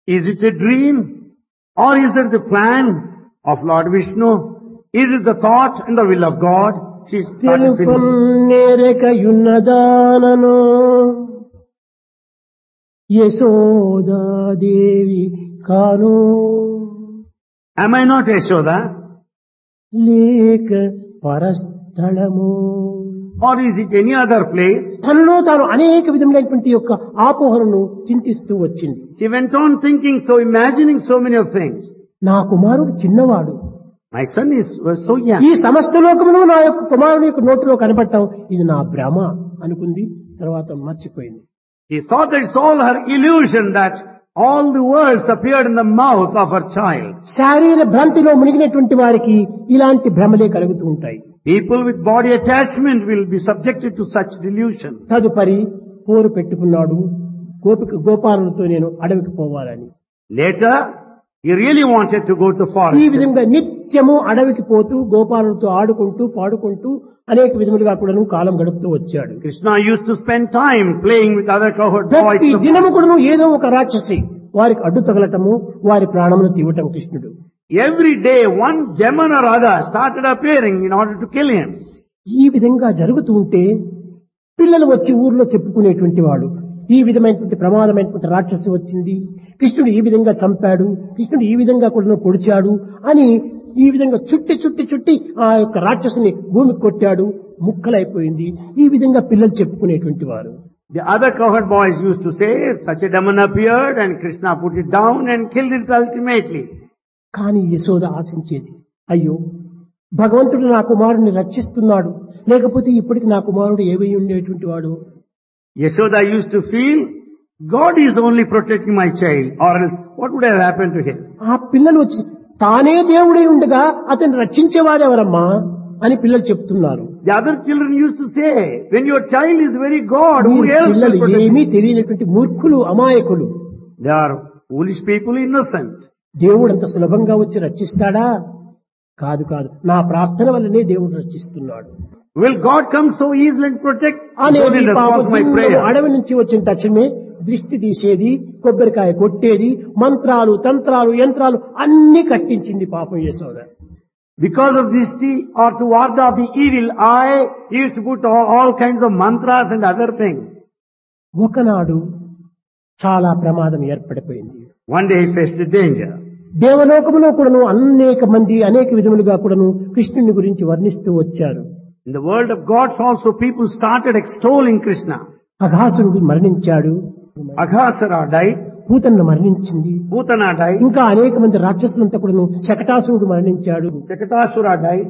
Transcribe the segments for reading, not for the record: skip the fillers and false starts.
Is it a dream? Or is it the plan of Lord Vishnu? Is it the thought and the will of God? She started finishing. తెలుపన్నేరకయున్నదానను Yashoda Devi కాను Am I not Yashoda? లేక పరస్థలము. Or is it any other place? తనలో తాను అనేక విధములైనటువంటి యొక్క ఆపోహనను చింతిస్తూ వచ్చింది. She went on thinking, imagining so many of things. నా కుమారుడు చిన్నవాడు, My son was so young. ఈ సమస్త లోకమును నా యొక్క కుమారుని యొక్క నోటిలో కనబడటం ఇది నా భ్రమ అనుకుంది. తర్వాత మర్చిపోయింది. She thought that it's all her illusion, that all the words appeared in the mouth of her child. శారీర భ్రాంతిలో మునిగినటువంటి వారికి ఇలాంటి భ్రమలే కలుగుతూ ఉంటాయి. People with body attachment will be subjected to such delusion. తదుపరి పోరు పెట్టుకున్నాడు, గోపాలతో నేను అడవికి పోవాలని. Later, he really wanted to go to the ఈ forest. విధంగా నిత్యము అడవికి పోతూ గోపాలతో ఆడుకుంటూ పాడుకుంటూ అనేక విధములుగా కూడాను కాలం గడుపుతూ వచ్చాడు. Krishna used to spend time playing with other cowherd boys. ప్రతి దినము కూడాను ఏదో ఒక రాక్షసి వారికి అడ్డు తగలటము, వారి ప్రాణమును తీవటం కృష్ణుడు. Every day, one demon or other started appearing in order to kill him. ఈ విధంగా జరుగుతూ ఉంటే పిల్లలు వచ్చి ఊర్లో చెప్పుకునేటువంటి వాడు, ఈ విధమైనటువంటి ప్రమాదమైనటువంటి రాక్షసి వచ్చింది, కృష్ణుడు ఈ విధంగా చంపాడు, కృష్ణుడు ఈ విధంగా కూడా పొడిచాడు అని ఈ విధంగా చుట్టి ఆ యొక్క రాక్షసుని భూమికి కొట్టాడు, ముక్కలైపోయింది. ఈ విధంగా పిల్లలు చెప్పుకునేటువంటి వారు. The other cowherd boys used to say, such a demon appeared and Krishna put it down and killed it ultimately. కానీ యశోద ఆశించేది, అయ్యో భగవంతుడు నా కుమారుడిని రక్షిస్తున్నాడు, లేకపోతే ఇప్పటికి నా కుమారుడు ఏవై ఉండేటువంటి వాడు. Yashoda used to feel, God is only protecting my child, or else what would have happened to him? ఆ పిల్లలు వచ్చి తానే దేవుడై ఉండగా అతన్ని రక్షించేవాడెవరమ్మా అని పిల్లలు చెప్తున్నారు. The other children used to say, when your child is very God, ఈ who else will పిల్లలు protect ఏమీ him? తెలియనటువంటి మూర్ఖులు, అమాయకులు. They are foolish people, innocent. దేవుడు అంత సులభంగా వచ్చి రక్షిస్తాడా? కాదు కాదు, నా ప్రార్థన వల్లనే దేవుడు రక్షిస్తున్నాడు. Will God come so easily and protect? అనే God in response to my prayer. అడవి నుంచి వచ్చిన తక్షణమే దృష్టి తీసేది, కొబ్బరికాయ కొట్టేది, మంత్రాలు తంత్రాలు యంత్రాలు అన్ని కట్టించింది పాపం Yashoda. Because of this or to ward off the evil eye, he used to put all kinds of mantras and other things. ఒకనాడు చాలా ప్రమాదం ఏర్పడిపోయింది. One day he faced a danger. దేవలోకములో కూడాను అనేక మంది అనేక విధములుగా కూడాను కృష్ణుని గురించి వర్ణిస్తూ వచ్చారు. In the world of gods also people started extolling Krishna. అఘాసురుడు మరణించాడు, Aghasara died, పూతన్న మరణించింది, Putana died, ఇంకా అనేక మంది రాక్షసులంతా కూడాను, శకటాసురుడు మరణించాడు. Sakatasura died.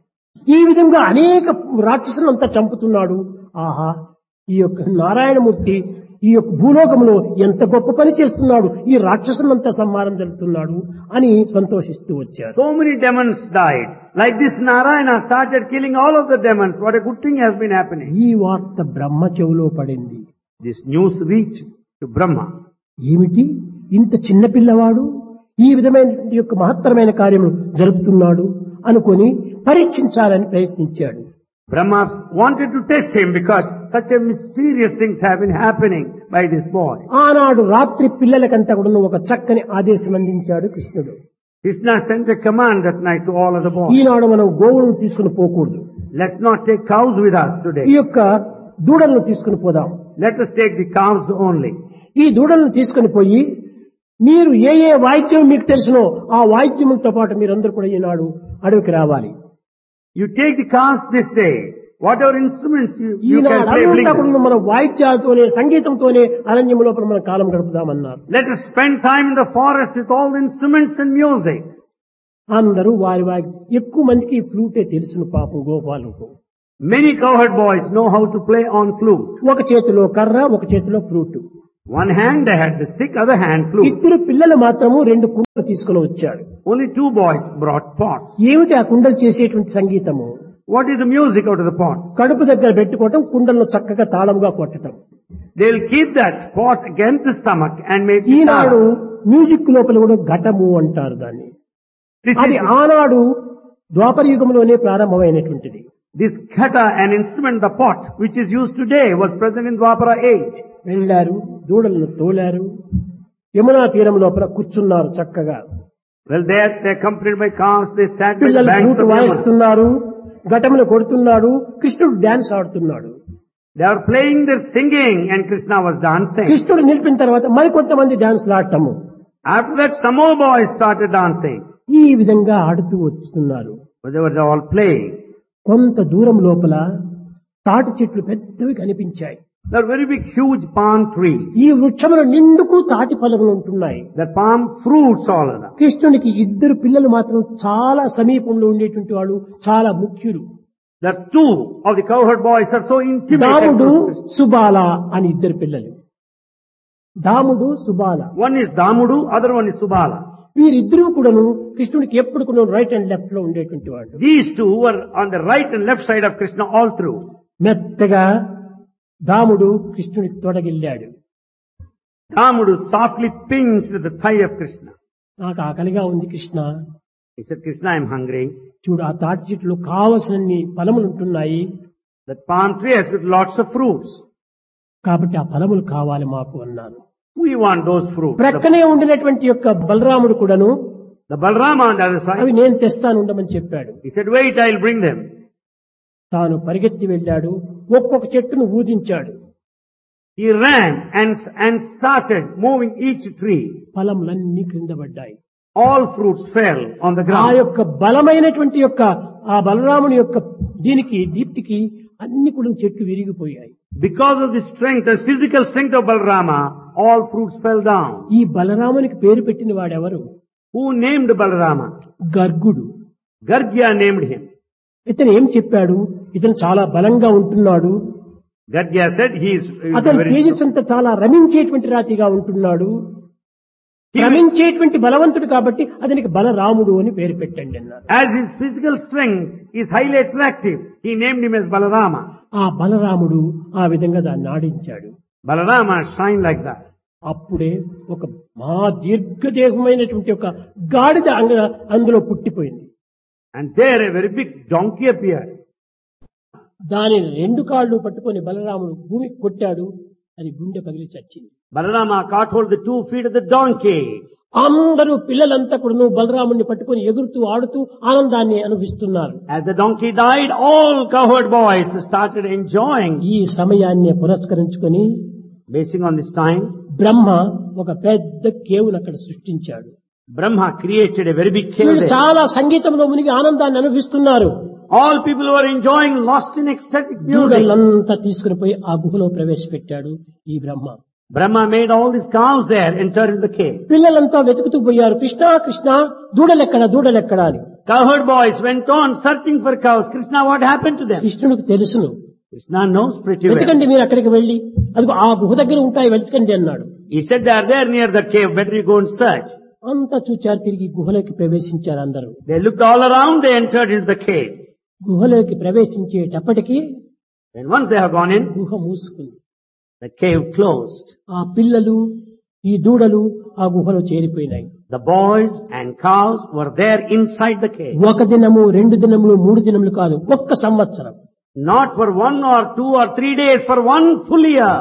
ఈ విధంగా అనేక రాక్షసులంతా చంపుతున్నాడు. ఆహా, ఈ యొక్క నారాయణమూర్తి ఈ యొక్క భూలోకములో ఎంత గొప్ప పని చేస్తున్నాడు, ఈ రాక్షసులంతా సంహారం జరుగుతున్నాడు అని సంతోషిస్తూ వచ్చారు. So many demons died. Like this Narayana started killing all of the demons. What a good thing has been happening. ఈ వార్త బ్రహ్మ చెవిలో పడింది. This news reached to Brahma. ఏమిటి ఇంత చిన్న పిల్లవాడు ఈ విధమైన యొక్క మహత్తరమైన కార్యము జరుపుతున్నాడు అనుకొని పరీక్షించాలని ప్రయత్నించాడు. Brahma wanted to test him because such a mysterious things have been happening by this boy. ఆనాడు రాత్రి పిల్లలకంతా కూడా ఒక చక్కని ఆదేశం అందించాడు కృష్ణుడు. Krishna sent a command that night to all of the boys. ఈనాడు మనం గోవులను తీసుకుని పోకూడదు, Let's not take cows with us ఈ today. యొక్క దూడలను తీసుకుని పోదాం. Let us take the cows only. ఈ దూడలను తీసుకుని పోయి మీరు ఏ ఏ వాయిద్యం మీకు తెలిసినో ఆ వాయిద్యములతో పాటు మీరందరూ కూడా ఈనాడు అడవికి రావాలి. You take the cows this day. Whatever instruments you can Eenadu play, bring అంతా them. కూడా మన వాయిద్యాలతోనే సంగీతంతోనే అరణ్యం లోపల మనం కాలం గడుపుదామన్నారు. Let us spend time in the forest with all the instruments and music. అందరూ వారి వారి ఎక్కువ మందికి ఫ్లూటే తెలుసును పాపం గోపాలకు. Many cowherd boys know how to play on flute. ఒక చేతిలో కర్ర, ఒక చేతిలో flute. One hand they had the stick, other hand flute. ఇద్దరు పిల్లలు మాత్రము 2 కుండలు తీసుకుని వచ్చాడు. Only 2 boys brought pots. ఏమిటి ఆ కుండలు చేసేటువంటి సంగీతము? What is the music out of the pots? కడుపు దగ్గర పెట్టుకోవటం, కుండలను చక్కగా తాళంగా కొట్టడం. They'll keep that pot against the stomach and make Eenadu music లోపల కూడా ఘటము అంటారు దాన్ని. అది ఆనాడు ద్వాపర యుగంలోనే ప్రారంభమైనటువంటిది. This ghata, an instrument, the pot, which is used today, was present in Dwapara age. వెళ్ళారు, దూడలను తోలారు, యమునా తీరం లోపల కూర్చున్నారు చక్కగా. Well, they accompanied by cows, they sat by the పిల్లలు banks ఫ్లూట్ of Yamuna. వాయిస్తున్నారు, ఘటములు కొడుతున్నాడు, కృష్ణుడు డాన్స్ ఆడుతున్నాడు. They are playing their singing and Krishna was dancing. కృష్ణుడు నిలిపిన తర్వాత మరికొంతమంది dance ఆడటము. After that, some more boys started dancing. ఈ విధంగా ఆడుతూ వస్తున్నారు. But they were all playing. కొంత దూరం లోపల తాటి చెట్లు పెద్దవి కనిపించాయి. There are very big, huge palm trees. ఈ వృక్షముల నిండుకు తాటి ఫలములు ఉంటున్నాయి. The palm fruits all around. కృష్ణునికి ఇద్దరు పిల్లలు మాత్రం చాలా సమీపంలో ఉండేటువంటి వాళ్ళు, చాలా ముఖ్యులు. The two of the cowherd boys are so intimate. దాముడు Subala అని ఇద్దరు పిల్లలు. దాముడు Subala. One is Damudu, other one is Subala. వీరిద్దరూ కూడాను కృష్ణుడికి ఎప్పుడు కూడా రైట్ అండ్ లెఫ్ట్ లో ఉండేటువంటి వాళ్ళు. These two were on the right and left side of Krishna all through. మెత్తగా దాముడు కృష్ణుడికి తొడగిల్లాడు. Damudu softly pinched the thigh of Krishna. నాకు ఆకలిగా ఉంది Krishna. He said, Krishna, I am hungry. చూడు, ఆ తాటి చెట్లు కావలసినన్ని ఫలములు ఉంటున్నాయి. That palm tree has got lots of fruits. కాబట్టి ఆ ఫలములు కావాలి మాకు అన్నాను. We want those fruits. ప్రక్కనే ఉండినటువంటి యొక్క బలరాముడు కూడాను The Balarama on the other అవి side, నేను తెస్తాను ఉండమని చెప్పాడు. he said, wait, I'll bring them. తాను పరిగెత్తి వెళ్ళాడు, ఒక్కొక్క చెట్టును ఊదించాడు. He ran and started moving each tree. ఫలములన్నీ క్రింద పడ్డాయి. All fruits fell on the ఆ ground. యొక్క బలమైనటువంటి యొక్క ఆ బలరాముని యొక్క దీనికి దీప్తికి అన్ని కూడా చెట్లు విరిగిపోయాయి. Because of the strength and physical strength of Balarama, all fruits fell down. ఈ బలరామునికి పేరు పెట్టిన వాడెవరు? Who named Balarama? గర్గుడు. Gargya named him. ఇతను ఏం చెప్పాడు? ఇతను చాలా బలంగా ఉంటున్నాడు. Gargya said he is అతని very తేజస్సు అంతా చాలా రమించేటువంటి రాతిగా ఉంటున్నాడు. రమించేటువంటి బలవంతుడు కాబట్టి అతనికి బలరాముడు అని పేరు పెట్టండి అన్నారు. As his physical strength is highly attractive, he named him as Balarama. ఆ బలరాముడు ఆ విధంగా దాన్ని ఆడించాడు. Balarama shined like that. అప్పుడే ఒక మహా దీర్ఘదేహమైనటువంటి ఒక గాడిద అందులో పుట్టిపోయింది. And there a very big donkey appeared. దాని రెండు కాళ్ళు పట్టుకొని బలరాముడు భూమికి కొట్టాడు. అది గుండె పగిలి చచ్చింది. Balarama caught hold of the 2 feet of the donkey. అందరూ పిల్లలంతా కూడా బలరాముడిని పట్టుకొని ఎగురుతూ ఆడుతూ ఆనందాన్ని అనుభవిస్తున్నారు. As the donkey died, all cowherd boys started enjoying. ఈ సమయాన్ని పురస్కరించుకొని Basing on this time, బ్రహ్మ ఒక పెద్ద కేవును అక్కడ సృష్టించాడు. Brahma created a very big cave వీళ్ళు there. చాలా సంగీతంలో మునిగి ఆనందాన్ని అనుభవిస్తున్నారు. All people were enjoying, lost in ecstatic music. దూడలంతా తీసుకుని పోయి ఆ గుహలో ప్రవేశపెట్టాడు ఈ బ్రహ్మ. Brahma made all these cows there enter in the cave. పిల్లలంతా వెతుకుతూ పోయారు, కృష్ణ కృష్ణ దూడలెక్కడ దూడలెక్కడ అని. Cowherd boys went on searching for cows. Krishna, what happened to them? కృష్ణుడికి తెలుసును. Krishna knows pretty well. వెతకండి మీరు అక్కడికి వెళ్లి, అదిగో ఆ గుహ దగ్గర ఉంటాయి వెతకండి అన్నాడు. He said they are there near the cave, better you go and search. అంతా చూచారు, తిరిగి గుహలోకి ప్రవేశించారు అందరూ. They looked all around, they entered into the cave. గుహలోకి ప్రవేశించేటప్పటికి Then once they have gone in, గుహ మూసుకుంది. the cave closed. ఆ పిల్లలు ఈ దూడలు ఆ గుహలో చేరిపోయినాయి. The boys and cows were there inside the cave. ఒక దినము 2 దినములు 3 దినములు కాదు, ఒక్క సంవత్సరం. Not for 1 or 2 or 3 days, for 1 full year.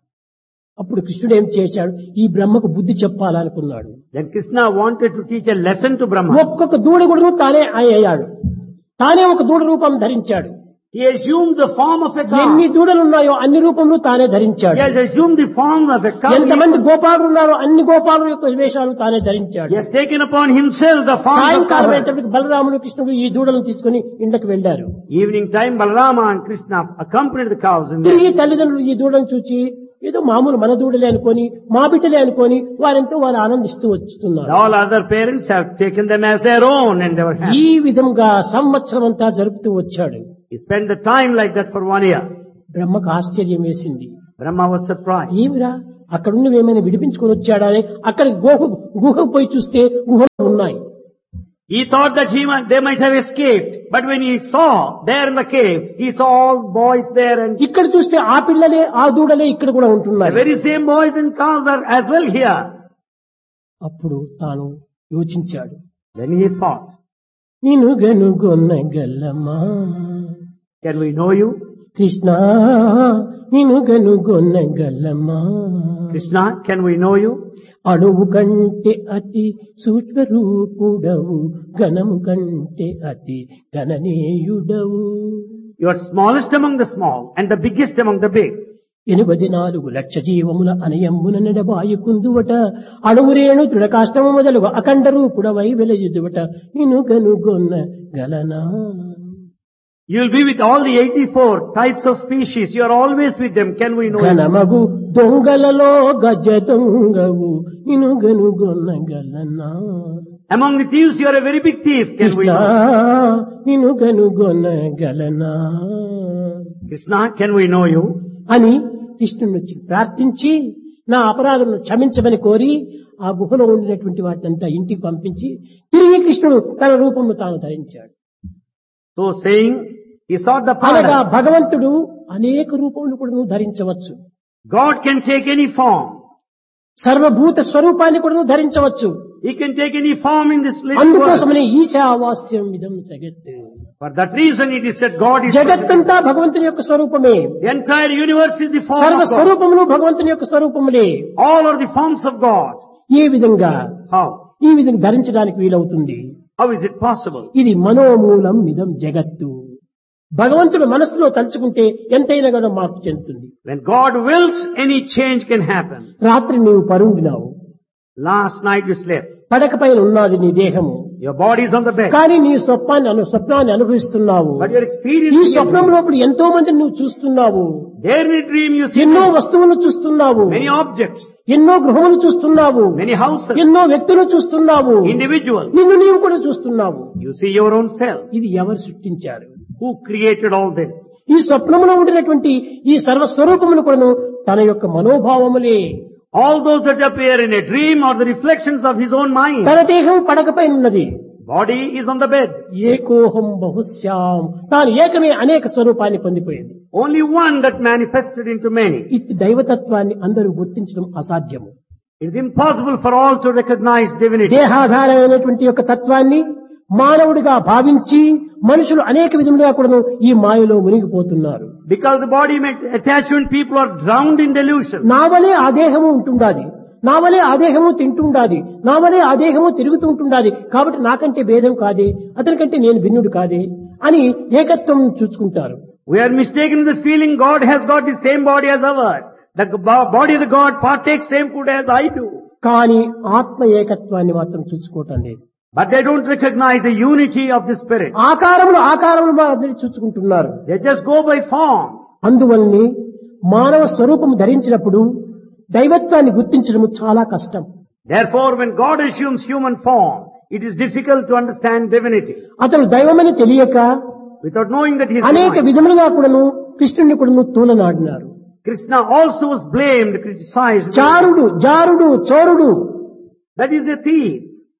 అప్పుడు కృష్ణుడు ఏం చేశాడు? ఈ బ్రహ్మకు బుద్ధి చెప్పాలనుకున్నాడు. Then Krishna wanted to teach a lesson to Brahma. ఒక్కొక్క దూడ కూడా తానే అయ్యాడు. తానే ఒక దూడ రూపం ధరించాడు. He assumed the form of a ఎన్ని cow. దూడలు ఉన్నాయో అన్ని రూపంలో తానే ధరించాడు. He has assumed the form of a cow. ఎంతమంది గోపాలు ఉన్నారో అన్ని గోపాల యొక్క వేషాలు తానే ధరించాడు. He has taken upon himself the form of సాయంకాలం cow. అయ్యేటప్పటికి బలరాముడు కృష్ణుడు ఈ దూడలను తీసుకుని ఇంట్లోకి వెళ్లారు. Evening time, Balarama and Krishna accompanied the cows in there. తిరిగి తల్లిదండ్రులు ఈ దూడను చూచి ఏదో మామూలు మన దూడలే అనుకొని, మా బిడ్డలే అనుకొని వారెంతో వారు ఆనందిస్తూ వస్తున్నారు. All other parents have taken them as their own and they were happy. ఈ విధంగా సంవత్సరం అంతా జరుపుతూ వచ్చాడు. He spent the time like that for 1 year. బ్రహ్మకు ఆశ్చర్యం వేసింది. Brahma was surprised. ఏమిరా అక్కడున్న ఏమైనా విడిపించుకొని వచ్చాడా అని అక్కడ గుహకు పోయి చూస్తే గుహలు ఉన్నాయి. He thought that they might have escaped. But when he saw there in the cave, he saw all boys there and ఇక్కడ చూస్తే ఆ పిల్లలే ఆ దూడలే ఇక్కడ కూడా the ఉంటున్నాయి. very same boys and cows are as well here. అప్పుడు తాను యోచించాడు. Then he thought, నేను గనుగొన్న గల్లమా can we know you? Krishna నేను గనుగొన్న గల్లమా Krishna, can we know you? అణువు కంటే అతి సూక్ష్మ రూపుడవు, ఘనము కంటే అతి గణనీయుడవు. You are smallest among the small and the biggest among the big. 84 జీవముల అనయమ్మున నడబాయి కుందువట, అణువురేణు తృణకాష్టము మొదలుగు అఖండ రూపుడవై వెలయుదువట, నిన్ను కనుగొన్న గలనా. You will be with all the 84 types of species. You are always with them. Can we know you? ఘనమగు దొంగలలో గజ దొంగవు, నిన్ను కనుగొన్న గలనా. Among the thieves, you are a very big thief. Can we know? నిన్ను కనుగొన్న గలనా Krishna, can we know you? అని కృష్ణుని వచ్చి ప్రార్థించి నా అపరాధములను క్షమించమని కోరి ఆ గుహలో ఉండినటువంటి వాటినంతా ఇంటికి పంపించి తిరిగి కృష్ణుడు తన రూపమును తాను ధరించాడు. So saying, he sought the అనగా paradise. భగవంతుడు అనేక రూపములు కూడా ధరించవచ్చు, God can take any form. సర్వభూత స్వరూపాన్ని కూడా ధరించవచ్చు. He can take any form in this little world. అందుకోసమని ఈశావాస్యం ఇదం జగత్. For that reason it is said God is జగత్తంతా భగవంతుని యొక్క స్వరూపమే. the entire universe is the form సర్వ of God. స్వరూపములు భగవంతుని యొక్క స్వరూపములే. All are the forms of God. ఏ విధంగా How? ఈ విధంగా ధరించడానికి వీలవుతుంది. How is it possible? ఇది మనోమూలం ఇదం జగత్తు. భగవంతుడు మనస్సులో తలుచుకుంటే ఎంతైనా కూడా మార్పు చెందుతుంది. When God wills, any change can happen. రాత్రి నీవు పరుండినావు, Last night you slept. పడక పైన ఉన్నది నీ దేహము, Your body is on the bed. కానీ నీ స్వప్నాన్ని అనుభవిస్తున్నావు. But you're ఈ experiencing స్వప్నం లోపల ఎంతో మందిని నువ్వు చూస్తున్నావు, there in a dream you see ఎన్నో వస్తువులను చూస్తున్నావు, many objects, ఎన్నో గృహములు చూస్తున్నావు, many houses, ఎన్నో వ్యక్తులు చూస్తున్నావు, individuals. నిన్ను నీవు కూడా చూస్తున్నావు. You see your own self. ఇది ఎవరు సృష్టించారు? Who created all this? ఈ స్వప్నములో ఉండినటువంటి ఈ సర్వస్వరూపములు కూడాను తన యొక్క మనోభావములే. All those that appear in a dream are the reflections of his own mind. తన దేహం పడకపై ఉన్నది. Body is on the bed. ఏకోహం బహుశ్యాం, తాను ఏకమే అనేక స్వరూపాన్ని పొందిపోయింది. Only one that manifested into many. ఇది దైవతత్వాన్ని అందరూ గుర్తించడం అసాధ్యము. It is impossible for all to recognize divinity. దేహాధారమైనటువంటి యొక్క తత్వాన్ని మానవుడిగా భావించి మనుషులు అనేక విధములుగా కూడా ఈ మాయలో మునిగిపోతున్నారు. Because the body attachment, people are drowned in delusion. నా వలే ఆ దేహము ఉంటుండాది, నా వలే ఆ దేహము తింటుండాది, నా వలే ఆ దేహము తిరుగుతూ ఉంటుండాది, కాబట్టి నాకంటే భేదం కాదే, అతనికంటే నేను భిన్నుడు కాదే అని ఏకత్వం చూసుకుంటారు. We are mistaken in the feeling God has got the same body as ours. The body of the God partakes same food as I do. కానీ ఆత్మ ఏకత్వాన్ని మాత్రం చూసుకోవటం లేదు. But they don't recognize the unity of the spirit. ఆకారములు అందరి చూసుకుంటున్నారు. They just go by form. అందువల్లనే మానవ స్వరూపము ధరించినప్పుడు దైవత్వాన్ని గుర్తించడం చాలా కష్టం. Therefore, when God assumes human form, it is difficult to understand divinity. అతను దైవమని తెలియక Without knowing that he is అనేక divine. విధములుగా కూడాను కృష్ణుని కూడాను తూలనాడినారు. Krishna also was blamed, criticized. చారుడు, జారుడు, చోరుడు, That is the thief.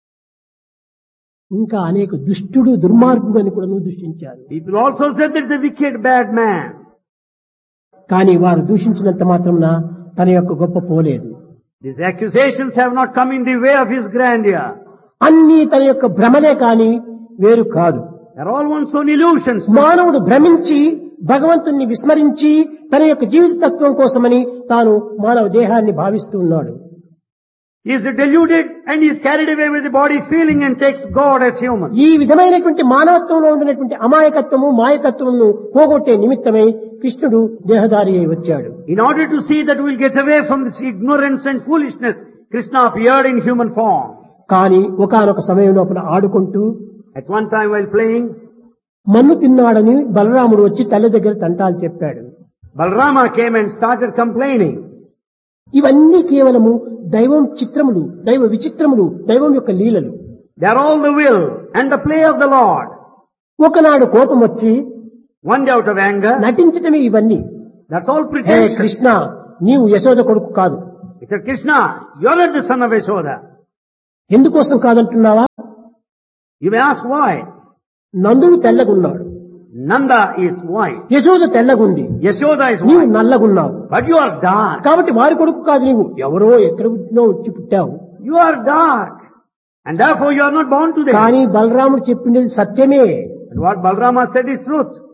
ఇంకా అనేక దుష్టుడు, దుర్మార్గుడు అని కూడాను దూషించారు. People also said that is a wicked, bad man. కానీ వారు దూషించినంత మాత్రమున తన యొక్క గొప్ప పోలేదు. These accusations have not come in the way of his grandeur. అన్నీ తన యొక్క భ్రమలే కాని వేరు కాదు. They're all one's own illusions. మానవుడు భ్రమించి భగవంతుణ్ణి విస్మరించి తన యొక్క జీవిత తత్వం కోసమని తాను మానవ దేహాన్ని భావిస్తూ ఉన్నాడు. He is deluded and he is carried away with the body feeling and takes God as human. ఈ విధమైనటువంటి మానవత్వంలో ఉండినటువంటి అమాయకత్వము, మాయతత్వమును పోగొట్టే నిమిత్తమై కృష్ణుడు దేహధారి అయి వచ్చాడు. In order to see that we'll get away from this ignorance and foolishness, Krishna appeared in human form. కానీ ఒకానొక సమయం లోపల ఆడుకుంటూ At one time while playing, మన్ను తిన్నాడని బలరాముడు వచ్చి తల్లి దగ్గర తంటాలు చెప్పాడు. Balarama came and started complaining. ఇవన్నీ కేవలము దైవం చిత్రములు, దైవ విచిత్రములు, దైవం యొక్క లీలలు. They are all the will and the play of the Lord. ఒకనాడు కోపం వచ్చి One day out of anger, నటించటమే ఇవన్నీ. that's all hey pretension. Krishna, నీవు యశోద కొడుకు కాదు. He said, Krishna, you're not the son of Yashoda. ఎందుకోసం కాదంటున్నావా? You may ask why. నందుడు తెల్లగున్నాడు, Nanda is white. Yashoda తెల్లగుంది, Yashoda is నీవు white. నల్లగున్నావు. But you are dark. కాబట్టి వారి కొడుకు కాదు, నీవు ఎవరో ఎక్కడ పుట్టినో వచ్చి పుట్టావు. You are dark. And therefore you are not born to them. కానీ బలరాముడు చెప్పింది సత్యమే. And what Balarama said is truth.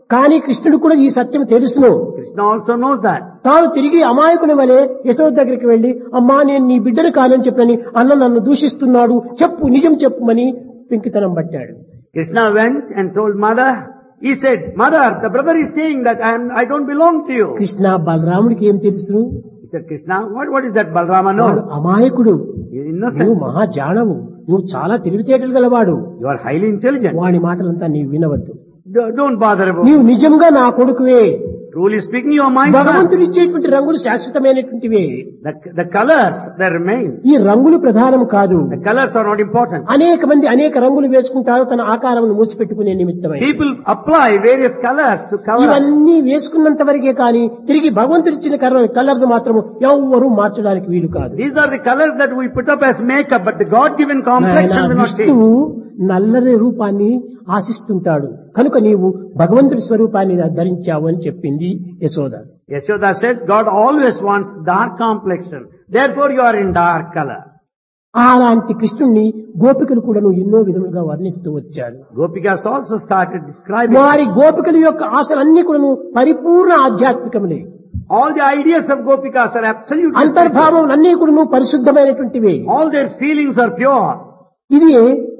కానీ కృష్ణుడు కూడా ఈ సత్యం తెలుసును. Krishna also knows that. తాను తిరిగి అమాయకుని వలె యశోద దగ్గరికి వెళ్లి, అమ్మా నేను నీ బిడ్డను కాదని చెప్పని అన్న నన్ను దూషిస్తున్నాడు, చెప్పు నిజం చెప్పుమని పెంకితనం పట్టాడు. Krishna went and told mother, he said, mother, the brother is saying that I don't belong to you. Krishna బలరాముడికి ఏం తెలుసు? He said, Krishna, what is that Balrama knows? వాడు అమాయకుడు, He is నువ్వు innocent. మహాజానవు, నువ్వు చాలా తెలివితేటలు గలవాడు, You are highly intelligent. వాడి మాటలంతా నీవు వినవద్దు. Don't bother about నీవు నిజంగా నా కొడుకువే. Truly speaking, you are my son. భగవంతుడు ఇచ్చేటువంటి రంగులు శాశ్వతమైనటువంటివే. The colors, they remain. ఈ రంగులు ప్రధానం కాదు. The colors are not important. అనేక మంది అనేక రంగులు వేసుకుంటారు తన ఆకారమును మూసిపెట్టుకునే నిమిత్తమై. People apply various colors to cover up. ఇవన్నీ వేసుకున్నంత వరకే కానీ తిరిగి భగవంతుడు ఇచ్చిన కలర్ ను మాత్రం ఎవ్వరూ మార్చడానికి వీలు కాదు. These are the colors that we put up as makeup, but the God-given complexion will not change. విష్ణువు నల్లని రూపాన్ని ఆశిస్తుంటాడు కనుక నీవు భగవంతుడి స్వరూపాన్ని ధరించావు అని చెప్పింది Yashoda. Yashoda said, God always wants dark complexion. Therefore you are in dark color. అలాంటి కృష్ణుణ్ణి గోపికలు కూడా ఎన్నో విధములుగా వర్ణిస్తూ వచ్చారు. Gopikas also started describing. వారి గోపికల యొక్క ఆశలన్నీ కూడా పరిపూర్ణ ఆధ్యాత్మికములే. All the ideas of Gopikas are absolutely spiritual. అంతర్భావం అన్నీ కూడా పరిశుద్ధమైనటువంటివి. All their feelings are pure. ఇది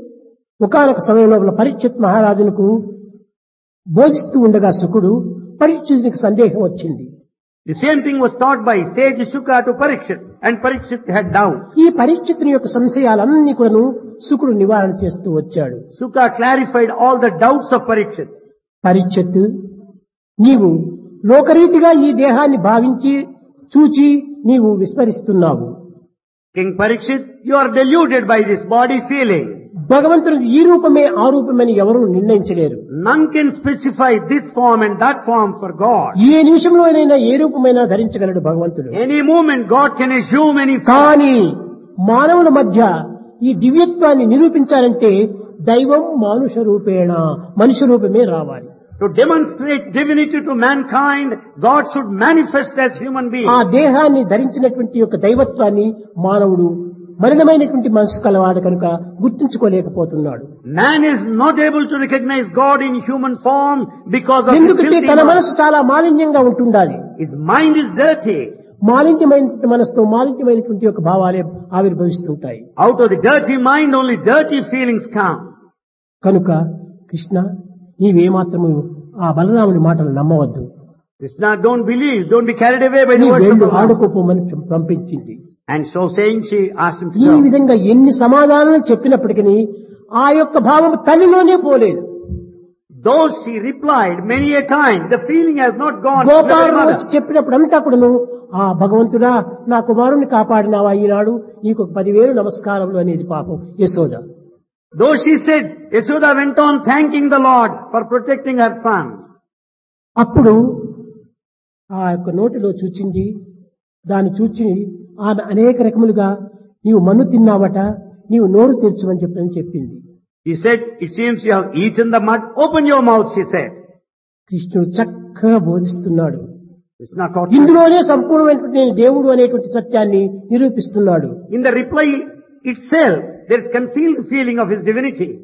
ఒకానొక సమయంలో పరీక్షిత్ మహారాజునకు బోధిస్తూ ఉండగా శుకుడు పరీక్షితునికి సందేహం వచ్చింది. The same thing was taught by sage Shuka to Parikshit, and Parikshit had doubts. ఈ పరీక్షితుని యొక్క సంశయాలన్నీ కూడాను శుకుడు నివారణ చేస్తూ వచ్చాడు. Shuka clarified all the doubts of Parikshit. Parikshit, నీవు లోకరీతిగా ఈ దేహాన్ని భావించి చూచి నీవు విస్మరిస్తున్నావు. King Parikshit, you are deluded by this body feeling. భగవంతుడు ఈ రూపమే ఆ రూపమని ఎవరూ నిర్ణయించలేరు. None can specify this form and that form for God. ఏ నిమిషంలోనైనా ఏ రూపమైనా ధరించగలడు భగవంతుడు. Any moment God can assume any form. కానీ మానవుల మధ్య ఈ దివ్యత్వాన్ని నిరూపించాలంటే దైవం మానుష రూపేణ మనుష్య రూపమే రావాలి. To demonstrate divinity to mankind, God should manifest as human being. ఆ దేహాన్ని ధరించినటువంటి యొక్క దైవత్వాన్ని మానవుడు మలినమైనటువంటి మనసు కలవాడు కనుక గుర్తించుకోలేకపోతున్నాడు. Man is not able to recognize God in human form because of his ఎందుకంటే filthy తన mind. మనసు చాలా మాలిన్యంగా ఉంటుండాలి. His mind is dirty. మాలిన్యమైనటువంటి మనసుతో మాలిన్యమైనటువంటి యొక్క భావాలే ఆవిర్భవిస్తుంటాయి. Out of the dirty mind, only dirty feelings come. కనుక కృష్ణ, నీవేమాత్రము ఆ బలరాముని మాటలు నమ్మవద్దు. Krishna, don't believe, don't be carried away by the నీ words of వెళ్ళు the Lord. ఆడుకోపోమని పంపించింది. And so saying, she asked him to ఈ go. విధంగా ఎన్ని సమాధానాలు చెప్పినప్పటికీ ఆ యొక్క భావం తల్లిలోనే పోలేదు. Though she replied many a time, the feeling has not gone to the Gopaludu mother. వచ్చి చెప్పినప్పుడంతా కూడాను, ఆ భగవంతుడా నా కుమారుని కాపాడినావా ఈనాడు, నీకు 10,000 నమస్కారములు అనేది పాపం Yashoda. Though she said, Yashoda went on thanking the Lord for protecting her son. అప్పుడు ఆ యొక్క నోటిలో చూచింది. దాన్ని చూచి ఆమె అనేక రకములుగా నీవు మన్ను తిన్నావట, నీవు నోరు తెరచమని చెప్పింది. He said, it seems you have eaten the mud, open your mouth, she said. కృష్ణుడు చక్కగా బోధిస్తున్నాడు. It's not taught. ఇందులోనే సంపూర్ణమైనటువంటి నేను దేవుడు అనేటువంటి సత్యాన్ని నిరూపిస్తున్నాడు. In the reply itself, there is concealed feeling of his divinity.